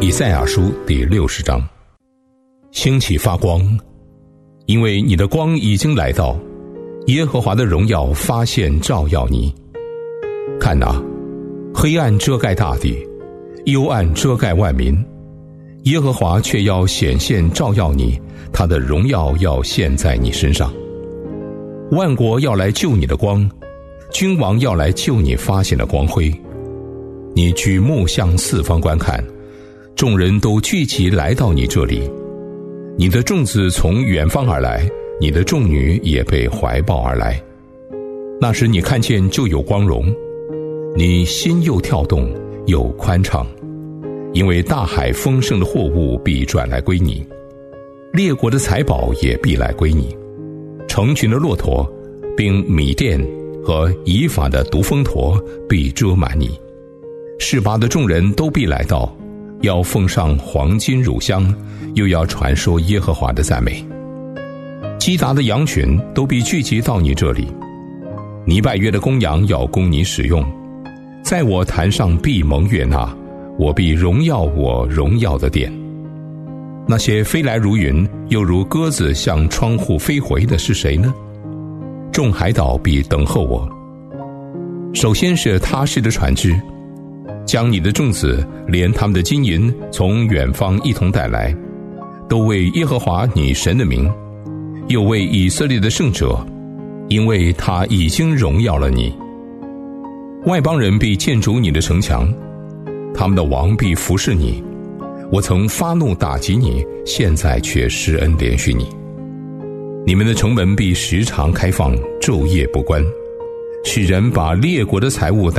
以赛亚书第60章。兴起发光，因为你的光已经来到，耶和华的荣耀发现照耀你。看哪，黑暗遮盖大地，幽暗遮盖万民，耶和华却要显现照耀你，他的荣耀要现在你身上。万国要来救你的光，君王要来救你发现的光辉。你举目向四方观看，众人都聚集来到你这里。你的众子从远方而来，你的众女也被怀抱而来。那时你看见就有光荣，你心又跳动又宽敞，因为大海丰盛的货物必转来归你，列国的财宝也必来归你。成群的骆驼并米甸和以法的独峰驼必遮满你。示巴的众人都必来到，要奉上黄金乳香，又要传说耶和华的赞美。基达的羊群都必聚集到你这里，尼拜约的公羊要供你使用。在我坛上必蒙悦纳，我必荣耀我荣耀的殿。那些飞来如云又如鸽子向窗户飞回的是谁呢？众海岛必等候我。首先是他施的船只，将你的众子连他们的金银从远方一同带来，都为耶和华你神的名，又为以色列的圣者，因为他已经荣耀了你。外邦人必建筑你的城墙，他们的王必服侍你。我曾发怒打击你，现在却施恩怜恤你。你们的城门必时常开放，昼夜不关，使人把列国的财物带